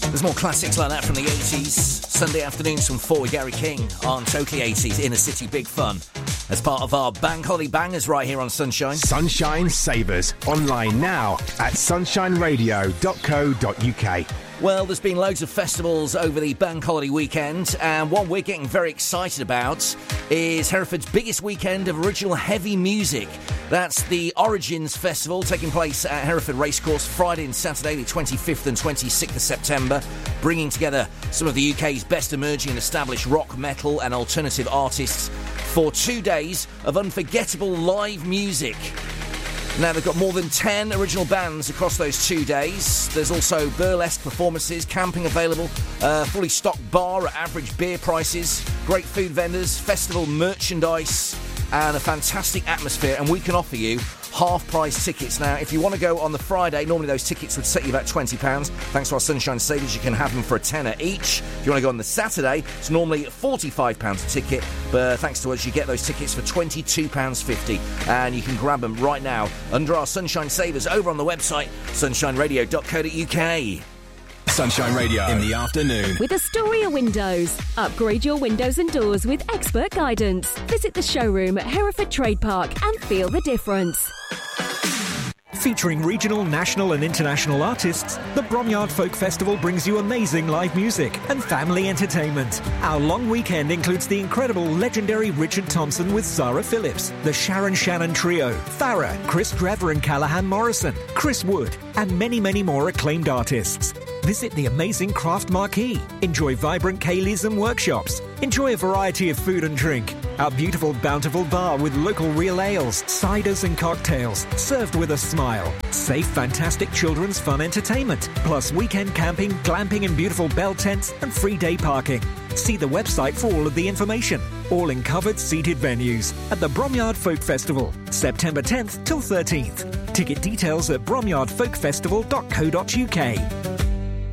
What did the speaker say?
There's more classics like that from the 80s. Sunday afternoons from 4 with Gary King on Totally 80s Inner City Big Fun. As part of our Bank Holiday Bangers right here on Sunshine. Sunshine Savers. Online now at sunshineradio.co.uk. Well, there's been loads of festivals over the Bank Holiday weekend, and one we're getting very excited about is Hereford's biggest weekend of original heavy music. That's the Origins Festival, taking place at Hereford Racecourse Friday and Saturday, the 25th and 26th of September, bringing together some of the UK's best emerging and established rock, metal and alternative artists for 2 days of unforgettable live music. Now, they've got more than 10 original bands across those 2 days. There's also burlesque performances, camping available, fully stocked bar at average beer prices, great food vendors, festival merchandise, and a fantastic atmosphere. And we can offer you half-price tickets. Now, if you want to go on the Friday, normally those tickets would set you about £20. Thanks to our Sunshine Savers, you can have them for a tenner each. If you want to go on the Saturday, it's normally £45 a ticket, but thanks to us, you get those tickets for £22.50, and you can grab them right now under our Sunshine Savers over on the website, sunshineradio.co.uk. Sunshine Radio in the afternoon. With Astoria Windows. Upgrade your windows and doors with expert guidance. Visit the showroom at Hereford Trade Park and feel the difference. Featuring regional, national and international artists, the Bromyard Folk Festival brings you amazing live music and family entertainment. Our long weekend includes the incredible legendary Richard Thompson with Zara Phillips, the Sharon Shannon Trio, Farrah, Chris Trevor and Callahan Morrison, Chris Wood, and many, many more acclaimed artists. Visit the amazing Craft Marquee. Enjoy vibrant ceilidhs and workshops. Enjoy a variety of food and drink. Our beautiful Bountiful Bar with local real ales, ciders and cocktails, served with a smile. Safe, fantastic children's fun entertainment, plus weekend camping, glamping and beautiful bell tents and free day parking. See the website for all of the information. All in covered seated venues at the Bromyard Folk Festival, September 10th till 13th. Ticket details at bromyardfolkfestival.co.uk.